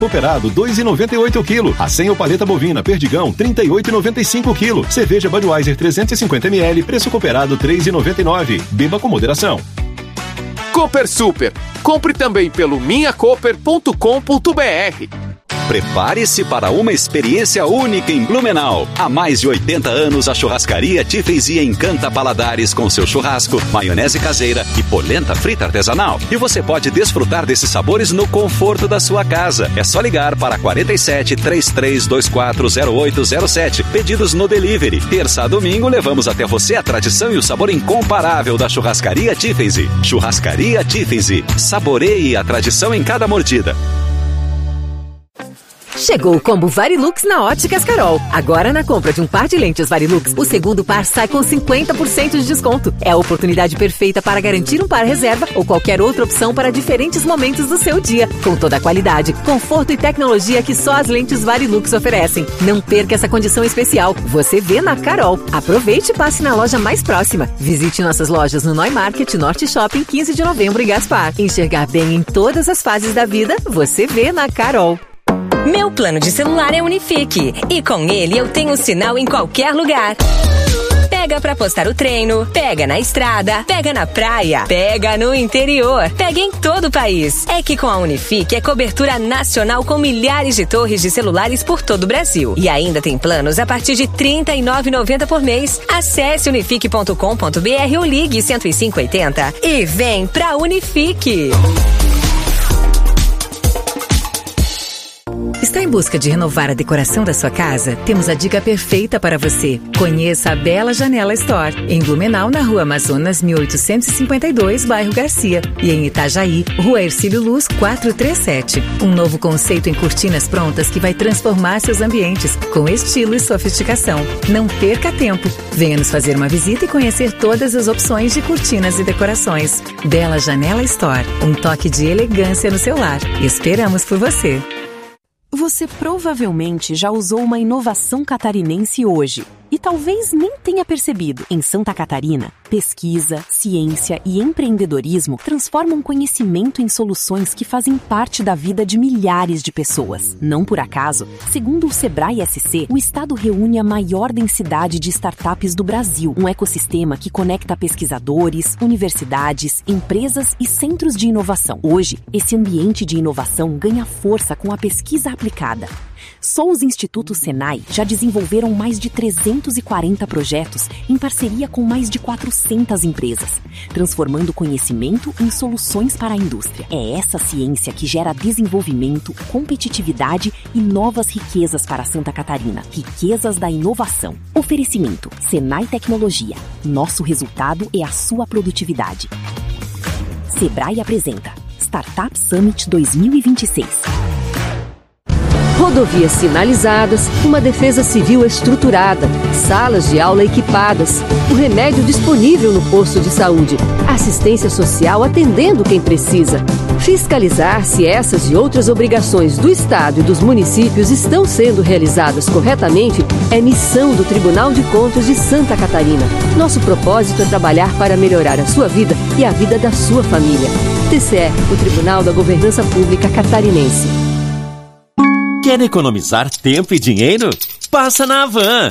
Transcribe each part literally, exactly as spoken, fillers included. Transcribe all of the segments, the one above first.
Operado dois reais e noventa e oito centavos o quilo. Acém ou paleta bovina Perdigão trinta e oito reais e noventa e cinco centavos o quilo. Cerveja Budweiser trezentos e cinquenta mililitros, preço cooperado três reais e noventa e nove centavos. Beba com moderação. Cooper Super. Compre também pelo minha cooper ponto com ponto b r. Prepare-se para uma experiência única em Blumenau. Há mais de oitenta anos, a churrascaria Tiffensy encanta paladares com seu churrasco, maionese caseira e polenta frita artesanal. E você pode desfrutar desses sabores no conforto da sua casa. É só ligar para quarenta e sete, trinta e três, vinte e quatro, zero oito zero sete. Pedidos no delivery. Terça a domingo, levamos até você a tradição e o sabor incomparável da churrascaria Tiffensy. Churrascaria Tiffensy. Saboreie a tradição em cada mordida. Chegou o combo Varilux na Óticas Carol. Agora, na compra de um par de lentes Varilux, o segundo par sai com cinquenta por cento de desconto. É a oportunidade perfeita para garantir um par reserva ou qualquer outra opção para diferentes momentos do seu dia, com toda a qualidade, conforto e tecnologia que só as lentes Varilux oferecem. Não perca essa condição especial. Você vê na Carol. Aproveite e passe na loja mais próxima. Visite nossas lojas no Neumarket, Norte Shopping, quinze de novembro e Gaspar. Enxergar bem em todas as fases da vida, você vê na Carol. Meu plano de celular é Unifique e com ele eu tenho sinal em qualquer lugar. Pega pra postar o treino, pega na estrada, pega na praia, pega no interior, pega em todo o país. É que com a Unifique é cobertura nacional com milhares de torres de celulares por todo o Brasil. E ainda tem planos a partir de trinta e nove reais e noventa centavos por mês. Acesse unifique ponto com ponto b r ou ligue cento e cinco oitenta e vem pra Unifique. Está em busca de renovar a decoração da sua casa? Temos a dica perfeita para você. Conheça a Bela Janela Store, em Blumenau, na Rua Amazonas, mil oitocentos e cinquenta e dois, bairro Garcia. E em Itajaí, Rua Hercílio Luz, quatrocentos e trinta e sete. Um novo conceito em cortinas prontas que vai transformar seus ambientes, com estilo e sofisticação. Não perca tempo. Venha nos fazer uma visita e conhecer todas as opções de cortinas e decorações. Bela Janela Store, um toque de elegância no seu lar. Esperamos por você. Você provavelmente já usou uma inovação catarinense hoje e talvez nem tenha percebido. Em Santa Catarina, pesquisa, ciência e empreendedorismo transformam conhecimento em soluções que fazem parte da vida de milhares de pessoas. Não por acaso, segundo o Sebrae S C, o estado reúne a maior densidade de startups do Brasil, um ecossistema que conecta pesquisadores, universidades, empresas e centros de inovação. Hoje, esse ambiente de inovação ganha força com a pesquisa aplicada. Só os institutos Senai já desenvolveram mais de trezentos e quarenta projetos em parceria com mais de quatrocentas empresas, transformando conhecimento em soluções para a indústria. É essa ciência que gera desenvolvimento, competitividade e novas riquezas para Santa Catarina. Riquezas da inovação. Oferecimento: Senai Tecnologia. Nosso resultado é a sua produtividade. Sebrae apresenta Startup Summit dois mil e vinte e seis. Rodovias sinalizadas, uma defesa civil estruturada, salas de aula equipadas, o remédio disponível no posto de saúde, assistência social atendendo quem precisa. Fiscalizar se essas e outras obrigações do Estado e dos municípios estão sendo realizadas corretamente é missão do Tribunal de Contas de Santa Catarina. Nosso propósito é trabalhar para melhorar a sua vida e a vida da sua família. T C E, o Tribunal da Governança Pública Catarinense. Quer economizar tempo e dinheiro? Passa na Havan!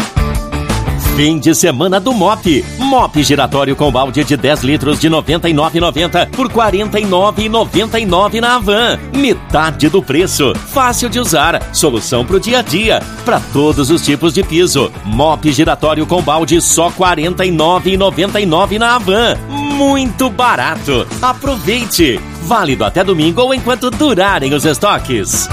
Fim de semana do Mop. Mop giratório com balde de dez litros de noventa e nove reais e noventa centavos por quarenta e nove reais e noventa e nove centavos na Havan. Metade do preço. Fácil de usar. Solução pro dia a dia. Para todos os tipos de piso. Mop giratório com balde só quarenta e nove reais e noventa e nove centavos na Havan. Muito barato. Aproveite. Válido até domingo ou enquanto durarem os estoques.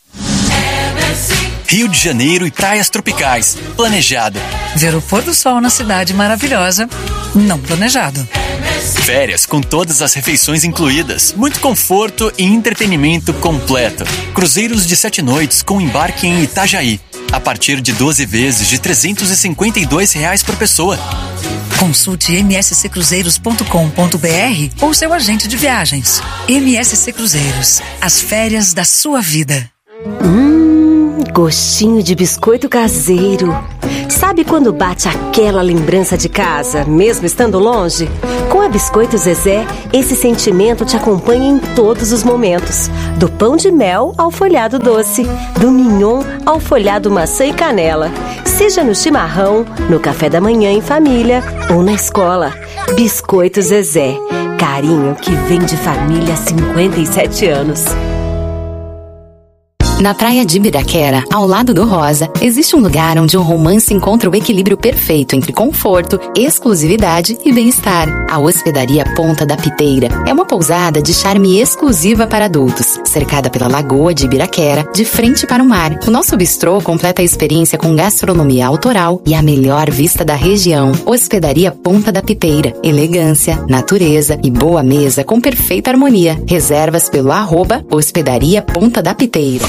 Rio de Janeiro e praias tropicais. Planejado. Ver o pôr do sol na cidade maravilhosa. Não planejado. Férias com todas as refeições incluídas. Muito conforto e entretenimento completo. Cruzeiros de sete noites com embarque em Itajaí. A partir de doze vezes de trezentos e cinquenta e dois reais por pessoa. Consulte m s c cruzeiros ponto com ponto b r ou seu agente de viagens. M S C Cruzeiros. As férias da sua vida. Hum, gostinho de biscoito caseiro. Sabe quando bate aquela lembrança de casa, mesmo estando longe? Com a Biscoito Zezé, esse sentimento te acompanha em todos os momentos. Do pão de mel ao folhado doce, do mignon ao folhado maçã e canela. Seja no chimarrão, no café da manhã em família ou na escola. Biscoito Zezé, carinho que vem de família há cinquenta e sete anos. Na praia de Ibiraquera, ao lado do Rosa, existe um lugar onde o romance encontra o equilíbrio perfeito entre conforto, exclusividade e bem-estar. A Hospedaria Ponta da Piteira é uma pousada de charme exclusiva para adultos, cercada pela Lagoa de Ibiraquera, de frente para o mar. O nosso bistrô completa a experiência com gastronomia autoral e a melhor vista da região. Hospedaria Ponta da Piteira, elegância, natureza e boa mesa com perfeita harmonia. Reservas pelo arroba Hospedaria Ponta da Piteira.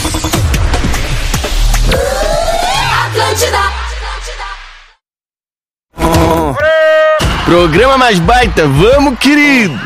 Oh, programa mais baita, vamos, querido!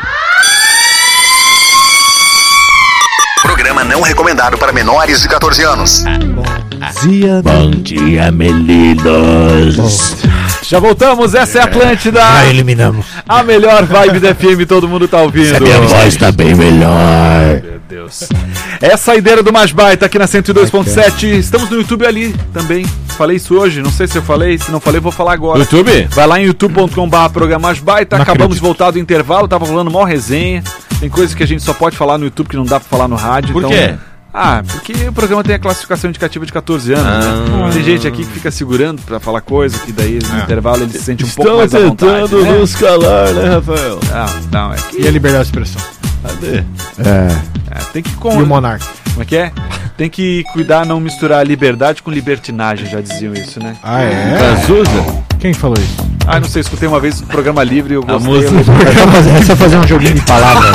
Programa não recomendado para menores de catorze anos. Dia. Bom dia, meninos. Já voltamos, essa é a Atlântida. Já eliminamos. A melhor vibe da F M, todo mundo tá ouvindo. A minha voz tá bem melhor. Meu Deus. É a saideira do Mais Baita aqui na cento e dois ponto sete. Estamos no YouTube ali também. Falei isso hoje, não sei se eu falei. Se não falei, vou falar agora. YouTube? Vai lá em youtube ponto com barra programa Mais Baita. Não Acabamos acredito. de voltar do intervalo, tava rolando maior resenha. Tem coisas que a gente só pode falar no YouTube que não dá pra falar no rádio. Por então... quê? Ah, porque o programa tem a classificação indicativa de catorze anos, ah. né? Tem gente aqui que fica segurando pra falar coisa, que daí no é. intervalo ele se sente um Estão pouco mais à vontade. Estão tentando né? nos calar, né, Rafael? Não, não, é que... E a liberdade de expressão? Cadê? É. é tem que... Com... E o monarca? Como é que é? Tem que cuidar, não misturar liberdade com libertinagem, já diziam isso, né? Ah, é? Cazuza? Quem falou isso? Ah, não sei, escutei uma vez um programa livre e eu gostei. A música é só fazer um joguinho de palavras.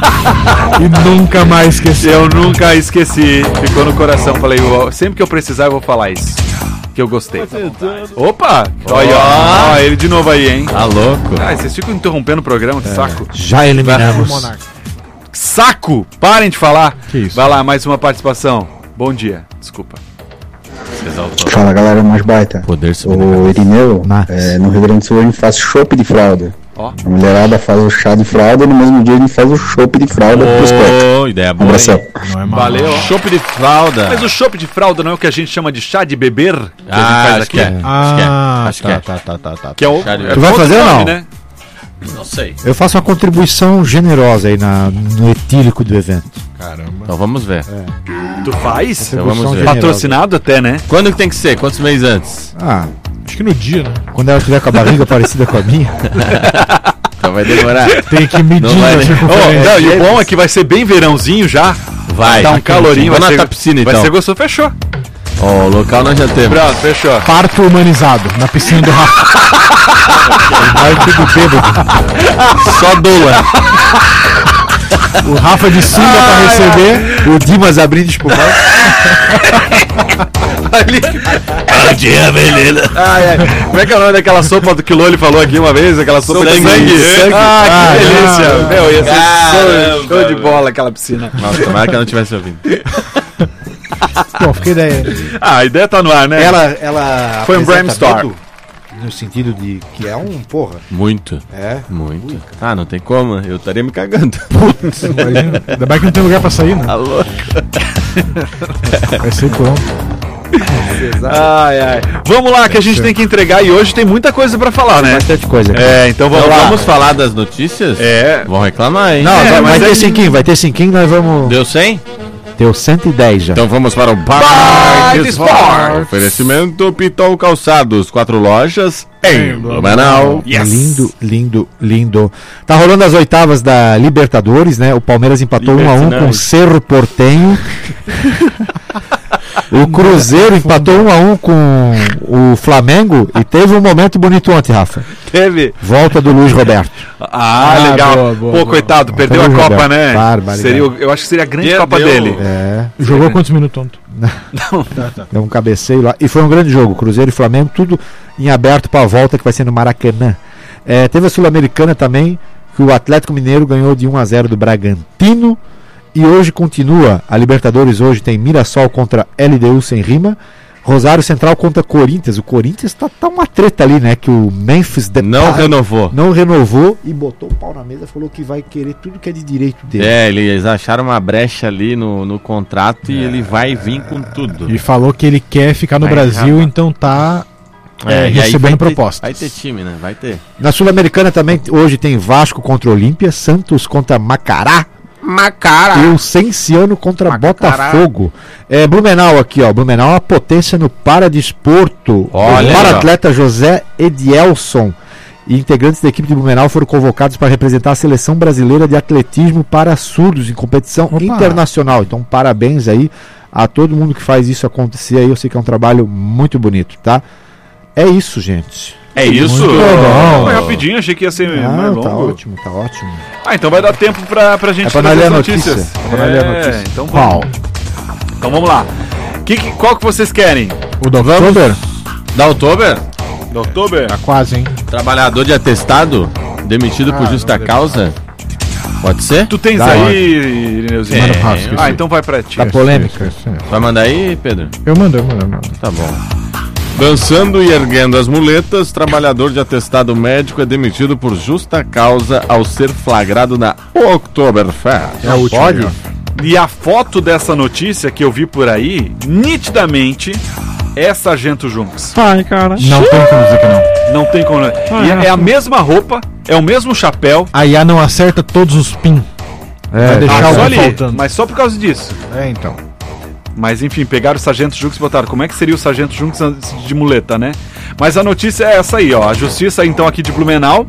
E nunca mais esqueci. Eu nunca esqueci. Ficou no coração. Falei, eu, sempre que eu precisar eu vou falar isso. Que eu gostei. Opa! Olha, ó, ele de novo aí, hein? Tá louco. Ah, vocês ficam interrompendo o programa, que é. saco. Já eliminamos. Saco! Parem de falar. Que isso? Vai lá, mais uma participação. Bom dia. Desculpa. Fala, galera, mais baita. Poder o Irineu, é, no Rio Grande do Sul, a gente faz chopp de fralda. Oh. A mulherada faz o chá de fralda e no mesmo dia a gente faz o chopp de fralda oh, pros pets. Ideia boa. Abração. Não é mal. Valeu. Chopp de fralda. Mas o chopp de fralda não é o que a gente chama de chá de beber? Que ah, a gente faz acho aqui? que é. Ah, acho que tá, é. tá, tá, tá, tá. Que é o... Tu vai fazer ou não? Né? Não sei. Eu faço uma contribuição generosa aí na, no etílico do evento. Caramba. Então vamos ver. É. Tu faz? Então vamos ver. Patrocinado até, né? Quando que tem que ser? Quantos meses antes? Ah, acho que no dia, né? Quando ela tiver com a barriga parecida com a minha. Então vai demorar. Tem que medir não vai, a circunferência. Oh, não, e o bom é que vai ser bem verãozinho já. Vai. Tá um calorinho. Vai Vamos ser, na piscina então. Vai ser gostoso. Fechou. Ó, oh, o local nós já temos. Pronto, fechou. Parto humanizado na piscina do Rafa. Vai tudo bêbado. Só doa. O Rafa de cima ah, pra receber, é. O Dimas abrindo espumante. Bom dia, menina. Ai, ai. Como é que é o nome daquela sopa do Quilô? Ele falou aqui uma vez, aquela sopa sangue, de sangue. sangue. Ah, que ah, delícia. Não, Meu, ia ser caramba, show, show de bola aquela piscina. Nossa, tomara que ela não estivesse ouvindo. Bom, fiquei ideia. Ah, a ideia tá no ar, né? Ela, ela foi um brainstorm. No sentido de que é um porra. Muito. É? Muito. Ui. Ah, não tem como, eu estaria me cagando. Putz, imagina. Ainda bem que não tem lugar pra sair, né? Tá louco. Vai ser bom. Ai, ai. Vamos lá, que a gente tem que entregar e hoje tem muita coisa pra falar, né? Bastante coisa aqui. É, então vamos então, lá. Vamos falar das notícias? É. Vão reclamar, hein? Não, é, vai, vai ter aí... cinquinho, vai ter cinquinho, nós vamos... Deu cem? Deu cento e dez já. Então vamos para o Bike Sport. Oferecimento Pitol Calçados, quatro lojas em Blumenau. Yes. Lindo, lindo, lindo. Tá rolando as oitavas da Libertadores, né? O Palmeiras empatou um a um com o Cerro Porteño. O Cruzeiro empatou um a um com o Flamengo e teve um momento bonito ontem, Rafa. Teve. Volta do Luiz Roberto. Ah, ah legal. Boa, boa, Pô, boa. Coitado, boa. Perdeu Volta a Copa, Roberto. Né? Barba, seria, eu acho que seria a grande Perdeu. Copa dele. É. Jogou quantos minutos ontem? Não. É um cabeceio lá. E foi um grande jogo. Cruzeiro e Flamengo, tudo em aberto para a volta que vai ser no Maracanã. É, teve a Sul-Americana também, que o Atlético Mineiro ganhou de um a zero do Bragantino. E hoje continua, a Libertadores hoje tem Mirassol contra L D U sem rima, Rosário Central contra Corinthians. O Corinthians tá, tá uma treta ali, né? Que o Memphis Depay Não renovou. Não renovou e botou o pau na mesa, falou que vai querer tudo que é de direito dele. É, eles acharam uma brecha ali no, no contrato e ele vai vir com tudo. E falou que ele quer ficar no Vai, Brasil, rapaz. então tá É, é, e aí recebendo vai ter- propostas. Vai ter time, né? Vai ter. Na Sul-Americana também, hoje tem Vasco contra Olímpia, Santos contra Macará. Macará. E o Cenciano contra Macará. Botafogo. É, Blumenau aqui, ó. Blumenau é uma potência no paradesporto. Olha o aí, para-atleta José Edielson e integrantes da equipe de Blumenau foram convocados para representar a seleção brasileira de atletismo para surdos em competição Opa. internacional. Então, parabéns aí a todo mundo que faz isso acontecer aí. Eu sei que é um trabalho muito bonito, tá? É isso, gente. É isso? Muito bom. Foi rapidinho, achei que ia ser Ah, mais tá longo. ótimo, tá ótimo. Ah, então vai dar tempo pra, pra gente É pra nós ler as a notícias. notícia. É pra nós ler a notícia. então vamos. Então vamos lá. Que, que- qual que vocês querem? O do Oktober? Da Oktober? Da Oktober? Tá quase, hein? Trabalhador de atestado demitido por Ah, justa não, causa? Pode ser? Tu tens Dá, aí, Irineuzinho? Manda pra nós, Ah, então vai pra ti. Tá polêmica. Vai mandar aí, Pedro? Eu mando, eu mando, eu mando. Tá bom. Dançando e erguendo as muletas, trabalhador de atestado médico é demitido por justa causa ao ser flagrado na Oktoberfest. É a última, pode? E a foto dessa notícia que eu vi por aí, nitidamente, é Sargento Junks. Ai, cara. Não tem como dizer que não. Não tem como. E é a mesma roupa, é o mesmo chapéu. A I A não acerta todos os pin. É, Vai deixar Ah, algum só ali, faltando. mas só por causa disso. É, então. Mas enfim, pegaram o Sargento Junks e botaram. Como é que seria o Sargento Junks antes de muleta, né? Mas a notícia é essa aí, ó. A justiça, então, aqui de Blumenau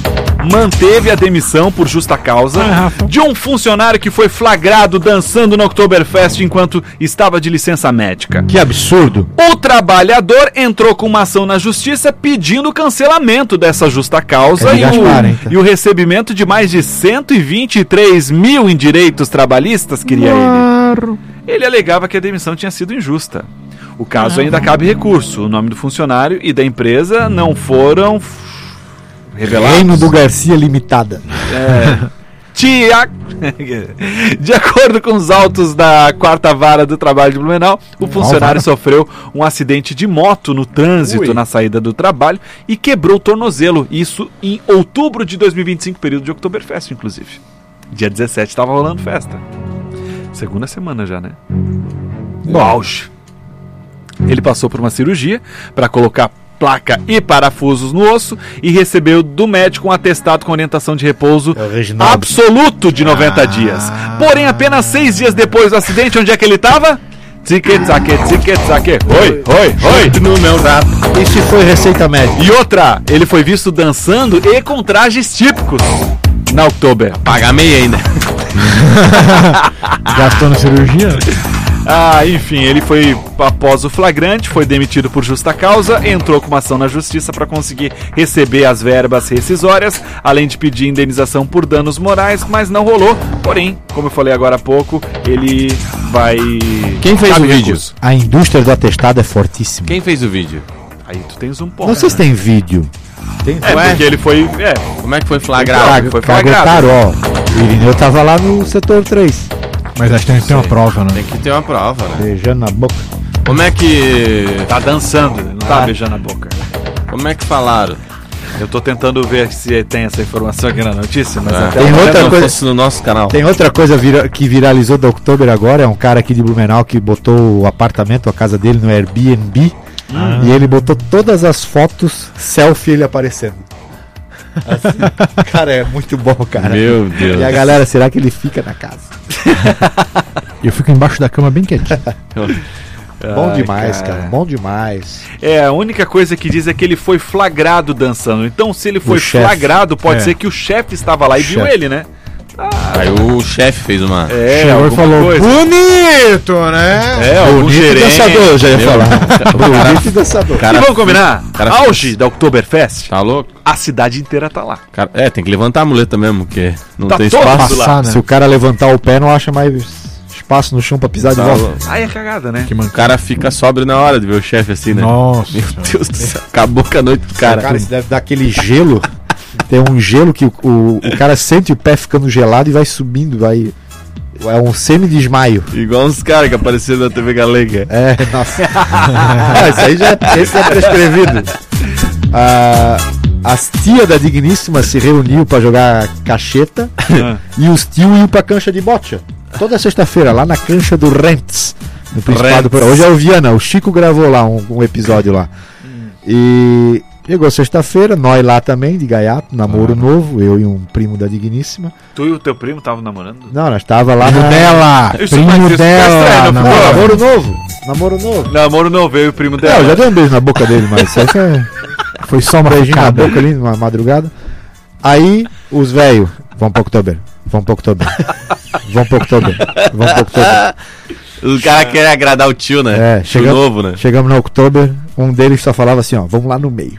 manteve a demissão por justa causa de um funcionário que foi flagrado dançando no Oktoberfest enquanto estava de licença médica. Que absurdo. O trabalhador entrou com uma ação na justiça pedindo o cancelamento dessa justa causa É de e, o, Gaspar, hein, tá? e o recebimento de mais de cento e vinte e três mil em direitos trabalhistas, queria ele. Ele alegava que a demissão tinha sido injusta. O caso ainda cabe recurso. O nome do funcionário e da empresa não foram f- revelados. Reino do Garcia Limitada. É. Tia... De acordo com os autos da quarta vara do trabalho de Blumenau, o funcionário sofreu um acidente de moto no trânsito Ui. na saída do trabalho e quebrou o tornozelo. Isso em outubro de dois mil e vinte e cinco, período de Oktoberfest, inclusive. Dia dezessete estava rolando festa. Segunda semana já, né? No auge. Ele passou por uma cirurgia para colocar placa e parafusos no osso e recebeu do médico um atestado com orientação de repouso absoluto de noventa dias. Porém, apenas seis dias depois do acidente, onde é que ele estava? Tzique, tzaque, tzique, tzaque. Oi, oi, oi. No meu rap. Isso foi receita médica. E outra, ele foi visto dançando e com trajes típicos na Oktober. Pagar meia ainda. Gastou na cirurgia? Ah, enfim, ele foi, após o flagrante, foi demitido por justa causa, entrou com uma ação na justiça para conseguir receber as verbas rescisórias, além de pedir indenização por danos morais, mas não rolou. Porém, como eu falei agora há pouco, ele vai... Quem fez Cabe o vídeo? recurso. A indústria do atestado é fortíssima. Quem fez o vídeo? Aí tu tens um ponto. Não sei se tem vídeo. Tem, É, Ué? porque ele foi... É, Como é que foi flagrado? Caga- foi flagrado. Caguetaram, ó. O Irineu tava lá no setor três. Mas acho que tem que ter uma prova, né? Tem que ter uma prova, né? Beijando na boca. Como é que... Tá dançando, não tá Ah. beijando a boca. Como é que falaram? Eu tô tentando ver se tem essa informação aqui na notícia, mas É. até Tem o momento outra não coisa- fosse no nosso canal. Tem outra coisa vira- que viralizou da Oktober agora, é um cara aqui de Blumenau que botou o apartamento, a casa dele no Airbnb, e ele botou todas as fotos selfie ele aparecendo. Assim, cara, é muito bom, cara. Meu Deus. E a galera, será que ele fica na casa? E eu fico embaixo da cama bem quietinho. Bom Ai, demais, cara. cara. Bom demais. É, a única coisa que diz é que ele foi flagrado dançando. Então, se ele foi chefe. flagrado, pode É. ser que o chefe estava lá e viu Chefe. ele, né? Aí o chefe fez uma... É, Chegou e alguma falou, coisa. bonito, né? É, algum Bonito e gerente. dançador, eu já ia Meu, falar. o cara- Bonito e dançador. cara- E vamos combinar? cara- Auge da Oktoberfest, Tá louco? a cidade inteira tá lá. Cara, é, tem que levantar a muleta mesmo, porque não Tá tem todo espaço. lá. Passar, né? Se o cara levantar o pé, não acha mais espaço no chão pra pisar de Tá volta. louco. Aí é cagada, né? Que O mancada. cara fica sóbrio na hora de ver o chefe assim, né? Nossa. Meu Deus do céu. Acabou com a noite do Cara, cara. cara, isso deve dar aquele gelo. Tem um gelo que o, o, o cara sente o pé ficando gelado e vai subindo, vai. É um semi-desmaio. Igual uns caras que apareceram na T V Galega. É, nossa. Ah, isso aí já é, esse é prescrevido. Ah, as tias da Digníssima se reuniu pra jogar cacheta e os tios iam pra cancha de bocha. Toda sexta-feira, lá na cancha do Rents. No Principado. Rents. Hoje é o Viana, o Chico gravou lá um, um episódio lá. E chegou sexta-feira, nós lá também, de gaiato, namoro novo, eu e um primo da Digníssima. Tu e o teu primo estavam namorando? Não, nós tava lá Primo na... dela! Isso, Primo mas isso dela! é estranho, Não, pô. Namoro novo, namoro novo. Namoro novo, eu e o primo dela. É, eu já dei um beijo na boca dele, mas isso aí que é... Foi só uma beijinho na facada. boca ali, numa madrugada. Aí, os velhos, vão pro Oktober, vão pro Oktober, vão pro Oktober, vão pro Oktober. Os caras querem agradar o tio, né? É, Tio chegamos, novo, né? chegamos no Oktober, um deles só falava assim, ó, vamos lá no meio.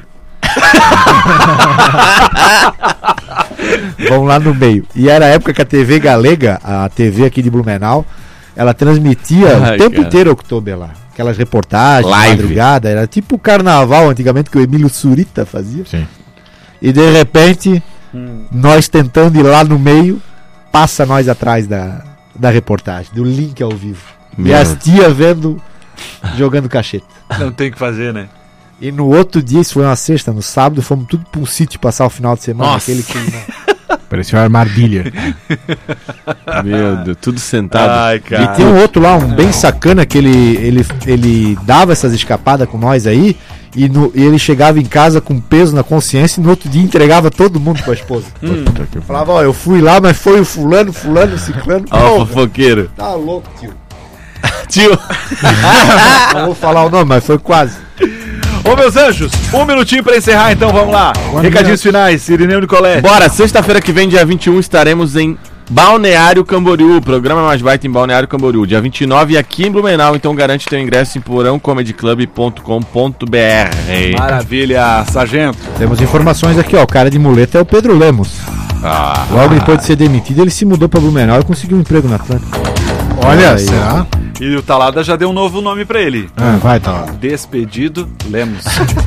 Vamos lá no meio. E era a época que a T V Galega, a T V aqui de Blumenau, ela transmitia Ai, o tempo cara. inteiro Oktober lá. Aquelas reportagens, Live. madrugada, era tipo o carnaval antigamente que o Emílio Surita fazia. Sim. E de repente, Hum. nós tentando ir lá no meio, passa nós atrás da, da reportagem, do link ao vivo. E Meu. as tias vendo, jogando cacheta. Não tem o que fazer, né? E no outro dia, isso foi uma sexta, no sábado, fomos tudo pra um sítio passar o final de semana. Nossa. Aquele clima. Parecia uma armadilha. Meu Deus, tudo sentado. Ai, E cara. tem um outro lá, um bem sacana, que ele, ele, ele dava essas escapadas com nós aí, e, no, e ele chegava em casa com peso na consciência e no outro dia entregava todo mundo pra esposa. Hum. Falava, ó, eu fui lá, mas foi o fulano, fulano, ciclano. Ó, o Pô, fofoqueiro. tá louco, tio. Tio. Não vou falar o nome, mas foi quase. Ô, meus anjos, um minutinho pra encerrar, então, vamos lá. Recadinhos finais, Irineu Nicolete. Bora, sexta-feira que vem, dia vinte e um, estaremos em Balneário Camboriú. Programa mais baita em Balneário Camboriú. Dia vinte e nove aqui em Blumenau, então garante teu ingresso em porão comedy club ponto com ponto b r. Maravilha, sargento. Temos informações aqui, ó. O cara de muleta é o Pedro Lemos. Ah, Logo depois de ser demitido, ele se mudou pra Blumenau e conseguiu um emprego na Atlântica. Olha, Aí, será? E o Talada já deu um novo nome pra ele. Ah, vai, tá lá. Despedido Lemos.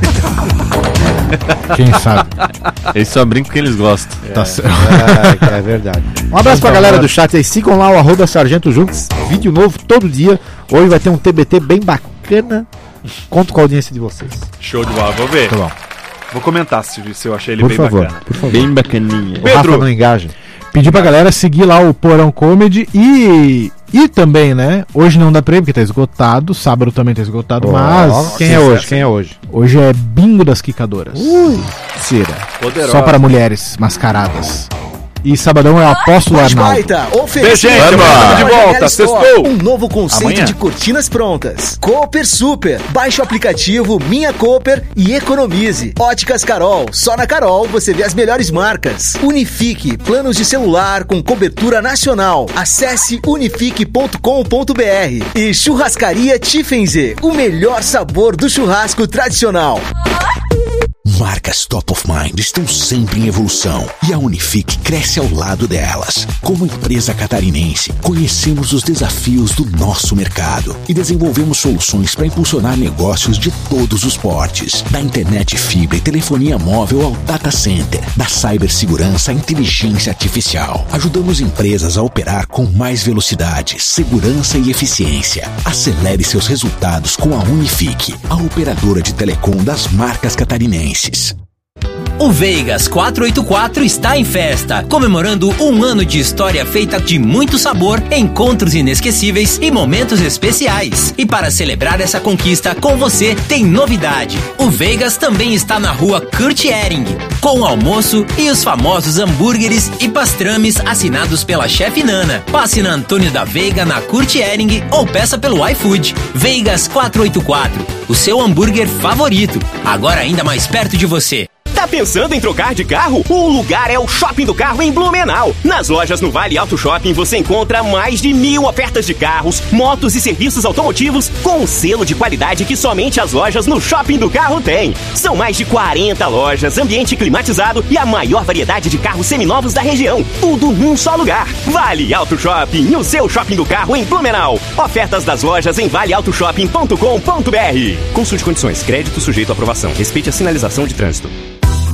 Quem sabe? eles só brincam que eles gostam. Tá certo. É, é verdade. Um abraço pra galera do chat aí. Sigam lá o arroba Sargento Juntos. Vídeo novo todo dia. Hoje vai ter um T B T bem bacana. Conto com a audiência de vocês. Show de bola, vou ver. Tá bom. Vou comentar se, se eu achei ele Por bem favor, bacana. por favor. Bem bacaninha. O Pedro. Rafa não engaja. Pedir pra galera seguir lá o Porão Comedy e. E também, né? Hoje não dá prêmio, porque tá esgotado. Sábado também tá esgotado, Ó, mas. quem é hoje? Quem é hoje? Hoje é Bingo das Quicadoras. Ui, cera. Poderosa. Só para mulheres mascaradas. E sabadão é o Apóstolo Arnaldo. Baita, Beijo, oferecimento. gente. Amanhã de volta. Sextou. Um novo conceito Amanhã. de cortinas prontas. Cooper Super. Baixe o aplicativo Minha Cooper e economize. Óticas Carol. Só na Carol você vê as melhores marcas. Unifique. Planos de celular com cobertura nacional. Acesse unifique ponto com ponto b r. E Churrascaria Tiffenze. O melhor sabor do churrasco tradicional. Marcas top of mind estão sempre em evolução e a Unifique cresce ao lado delas. Como empresa catarinense, conhecemos os desafios do nosso mercado e desenvolvemos soluções para impulsionar negócios de todos os portes, da internet fibra e telefonia móvel ao data center, da cibersegurança à inteligência artificial. Ajudamos empresas a operar com mais velocidade, segurança e eficiência. Acelere seus resultados com a Unifique, a operadora de telecom das marcas catarinenses. O Vegas quatrocentos e oitenta e quatro está em festa, comemorando um ano de história feita de muito sabor, encontros inesquecíveis e momentos especiais. E para celebrar essa conquista com você, tem novidade. O Vegas também está na rua Kurt Ehring, com o almoço e os famosos hambúrgueres e pastrames assinados pela chefe Nana. Passe na Antônio da Veiga, na Kurt Ehring, ou peça pelo iFood. Vegas quatrocentos e oitenta e quatro, o seu hambúrguer favorito, agora ainda mais perto de você. Tá pensando em trocar de carro? O lugar é o Shopping do Carro em Blumenau. Nas lojas no Vale Auto Shopping você encontra mais de mil ofertas de carros, motos e serviços automotivos com um selo de qualidade que somente as lojas no Shopping do Carro têm. São mais de quarenta lojas, ambiente climatizado e a maior variedade de carros seminovos da região. Tudo num só lugar. Vale Auto Shopping, o seu Shopping do Carro em Blumenau. Ofertas das lojas em vale auto shopping ponto com ponto b r. Consulte condições. Crédito sujeito à aprovação. Respeite a sinalização de trânsito.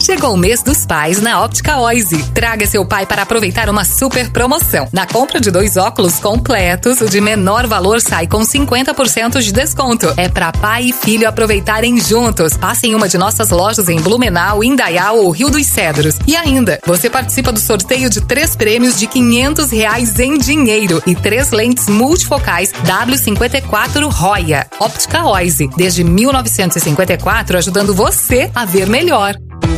Chegou o mês dos pais na Óptica Oise. Traga seu pai para aproveitar uma super promoção. Na compra de dois óculos completos, o de menor valor sai com cinquenta por cento de desconto. É para pai e filho aproveitarem juntos. Passe em uma de nossas lojas em Blumenau, Indaial ou Rio dos Cedros. E ainda, você participa do sorteio de três prêmios de quinhentos reais em dinheiro e três lentes multifocais W cinquenta e quatro Roya. Óptica Oise, desde mil novecentos e cinquenta e quatro, ajudando você a ver melhor.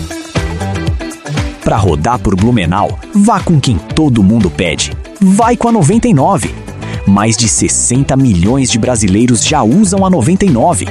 Para rodar por Blumenau, vá com quem todo mundo pede. Vai com a noventa e nove. Mais de sessenta milhões de brasileiros já usam a noventa e nove.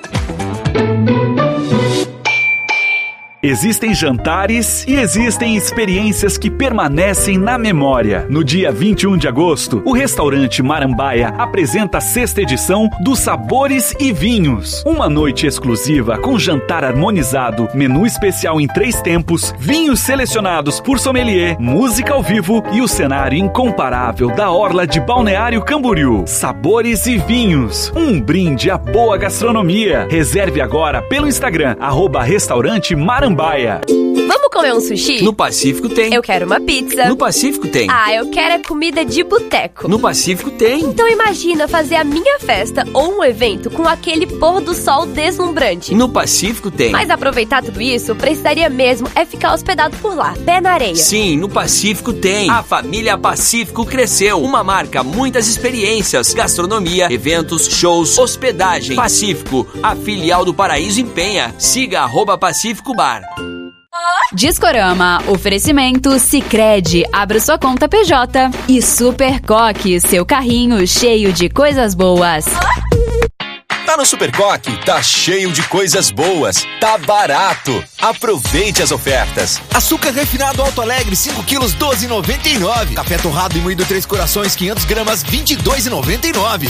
Existem jantares e existem experiências que permanecem na memória. No dia vinte e um de agosto, o restaurante Marambaia apresenta a sexta edição dos Sabores e Vinhos. Uma noite exclusiva com jantar harmonizado, menu especial em três tempos, vinhos selecionados por sommelier, música ao vivo e o cenário incomparável da orla de Balneário Camboriú. Sabores e Vinhos, um brinde à boa gastronomia. Reserve agora pelo Instagram, arroba restaurante Marambaia. Vamos comer um sushi? No Pacífico tem. Eu quero uma pizza. No Pacífico tem. Ah, eu quero é comida de boteco. No Pacífico tem. Então imagina fazer a minha festa ou um evento com aquele pôr do sol deslumbrante. No Pacífico tem. Mas aproveitar tudo isso, precisaria mesmo é ficar hospedado por lá, pé na areia. Sim, no Pacífico tem. A família Pacífico cresceu. Uma marca, muitas experiências, gastronomia, eventos, shows, hospedagem. Pacífico, a filial do Paraíso em Penha. Siga arroba Pacífico Bar. Discorama, oferecimento Sicredi, abra sua conta P J. E Super Coque, seu carrinho cheio de coisas boas. Tá no Super Coque, tá cheio de coisas boas, tá barato. Aproveite as ofertas. Açúcar refinado Alto Alegre, cinco quilos, doze reais e noventa e nove. Café torrado e moído Três Corações, quinhentas gramas, vinte e dois reais e noventa e nove.